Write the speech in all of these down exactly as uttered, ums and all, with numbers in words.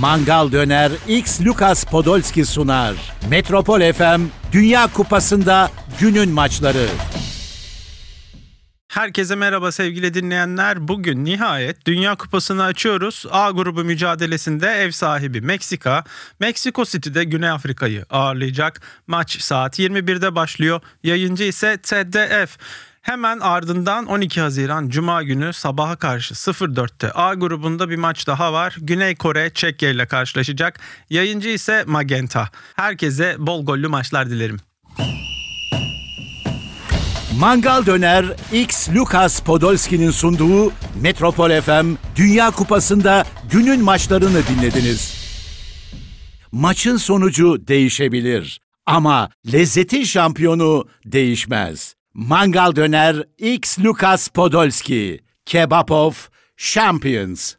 Mangal Döner X Lucas Podolski sunar. Metropol F M Dünya Kupası'nda günün maçları. Herkese merhaba sevgili dinleyenler. Bugün nihayet Dünya Kupası'nı açıyoruz. A grubu mücadelesinde ev sahibi Meksika, Meksiko City'de Güney Afrika'yı ağırlayacak. Maç saat yirmi birde başlıyor. Yayıncı ise T D F. Hemen ardından on iki Haziran Cuma günü sabaha karşı sıfır dörtte A grubunda bir maç daha var. Güney Kore Çekya ile karşılaşacak. Yayıncı ise Magenta. Herkese bol gollü maçlar dilerim. Mangal Döner X Lucas Podolski'nin sunduğu Metropol F M Dünya Kupası'nda günün maçlarını dinlediniz. Maçın sonucu değişebilir ama lezzetin şampiyonu değişmez. Mangal Döner X Lucas Podolski, Kebab of Champions.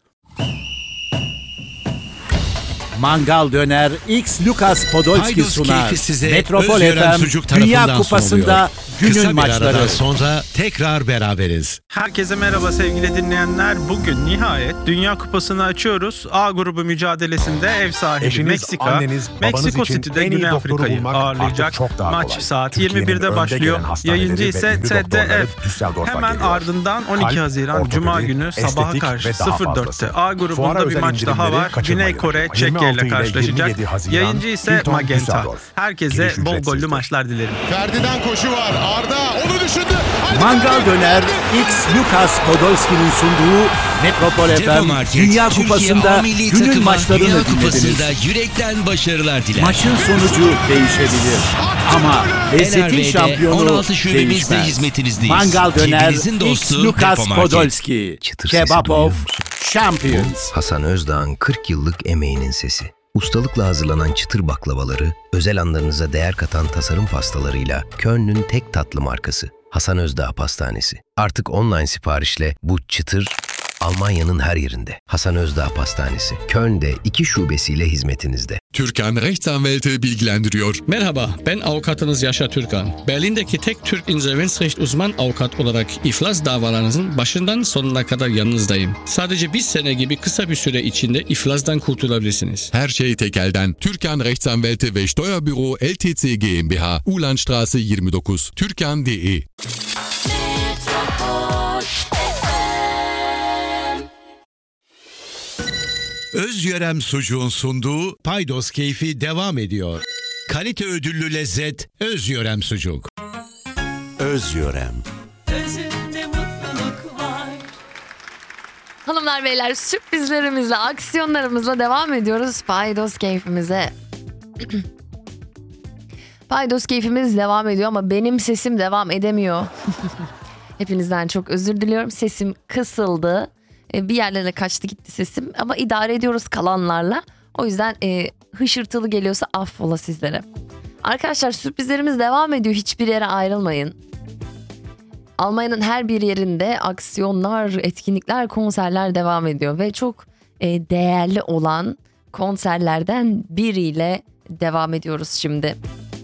Mangal Döner X Lucas Podolski Paydos sunar. size Metropol Özgören F M Sucuk Dünya tarafından Kupası'nda sunuluyor. günün Kısa bir aradan maçları. sonra tekrar beraberiz. Herkese merhaba sevgili dinleyenler. Bugün nihayet Dünya Kupası'nı açıyoruz. A grubu mücadelesinde ev sahibi Eşiniz, Meksika, anneniz, babanız Meksiko için City'de en iyi Güney doktoru Afrika'yı bulmak ağırlayacak. artık çok daha Maç kolay. saat Türkiye'nin yirmi birde önde başlıyor. gelen hastaneleri Yayıncı ve ise ünlü T D doktorları F. Düsseldorf'a Hemen geliyor. ardından on iki Kalp, Haziran ortopedi, Cuma günü sabaha estetik karşı ve daha sıfır dörtte fazlası. A Fuara grubunda bir özel maç daha indirimleri var. kaçırmayın. Güney Kore yirmi Çekya altı ile ile karşılaşacak. yirmi yedi Haziran, Yayıncı ise Hilton Magenta. Düsseldorf. Herkese Giriş bol gollü ücretsizdir. maçlar dilerim. Ferdi'den koşu var. Arda onu düşündü. Haydi Mangal Ferdi. Döner X Lucas Podolski'nin sunduğu Metropol F M Market, Dünya Türkiye Kupası'nda A Milli günün takıma maçlarını Dünya dinlediniz. Kupası'nda yürekten başarılar diler. Maçın sonucu değişebilir ama lezzetin N R V'de şampiyonu on altı şubemizde değişmez. hizmetinizdeyiz. Mangal Döner Cebinizin X dostu Lucas Depo Market. Podolski, Çıtır sesi Kebab duyuyor of musun? Champions. Hasan Özdağ'ın kırk yıllık emeğinin sesi. Ustalıkla hazırlanan çıtır baklavaları, özel anlarınıza değer katan tasarım pastalarıyla Köln'ün tek tatlı markası Hasan Özdağ Pastanesi. Artık online siparişle bu çıtır Almanya'nın her yerinde. Hasan Özdağ Pastanesi, Köln'de iki şubesiyle hizmetinizde. Türkan Rechtsanwälte bilgilendiriyor. Merhaba, ben avukatınız Yaşar Türkan. Berlin'deki tek Türk insolvenzrecht uzman avukat olarak iflas davalarınızın başından sonuna kadar yanınızdayım. Sadece bir sene gibi kısa bir süre içinde iflasdan kurtulabilirsiniz. Her şey tekelden. Türkan Rechtsanwälte ve Steuerbüro L T C GmbH, Ulandstraße yirmi dokuz, türkan nokta de. Özyörem Sucuğun sunduğu Paydos keyfi devam ediyor. Kalite ödüllü lezzet Özyörem Sucuk. Özyörem. Özünde mutluluk var. Hanımlar beyler, sürprizlerimizle, aksiyonlarımızla devam ediyoruz Paydos keyfimize. Paydos keyfimiz devam ediyor ama benim sesim devam edemiyor. Hepinizden çok özür diliyorum. Sesim kısıldı. Bir yerlere kaçtı gitti sesim ama idare ediyoruz kalanlarla. O yüzden e, hışırtılı geliyorsa affola sizlere. Arkadaşlar, sürprizlerimiz devam ediyor. Hiçbir yere ayrılmayın. Almanya'nın her bir yerinde aksiyonlar, etkinlikler, konserler devam ediyor. Ve çok e, değerli olan konserlerden biriyle devam ediyoruz şimdi.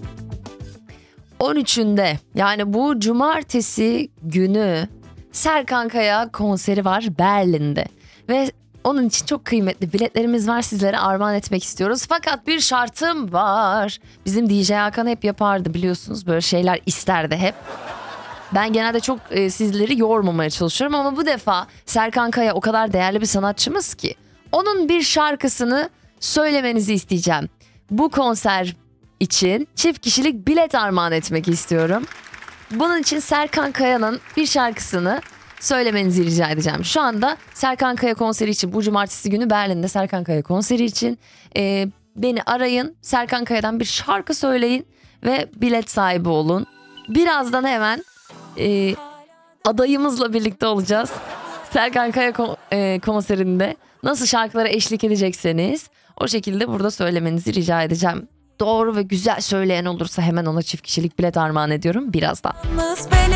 on üçünde yani bu cumartesi günü Serkan Kaya konseri var Berlin'de. Ve onun için çok kıymetli biletlerimiz var, sizlere armağan etmek istiyoruz. Fakat bir şartım var. Bizim D J Hakan hep yapardı, biliyorsunuz, böyle şeyler isterdi hep. Ben genelde çok e, sizleri yormamaya çalışıyorum ama bu defa Serkan Kaya o kadar değerli bir sanatçımız ki onun bir şarkısını söylemenizi isteyeceğim. Bu konser için çift kişilik bilet armağan etmek istiyorum. Bunun için Serkan Kaya'nın bir şarkısını söylemenizi rica edeceğim. Şu anda Serkan Kaya konseri için, bu cumartesi günü Berlin'de Serkan Kaya konseri için e, beni arayın. Serkan Kaya'dan bir şarkı söyleyin ve bilet sahibi olun. Birazdan hemen e, adayımızla birlikte olacağız. Serkan Kaya kon- e, konserinde nasıl şarkılara eşlik edecekseniz o şekilde burada söylemenizi rica edeceğim. Doğru ve güzel söyleyen olursa hemen ona çift kişilik bilet armağan ediyorum birazdan.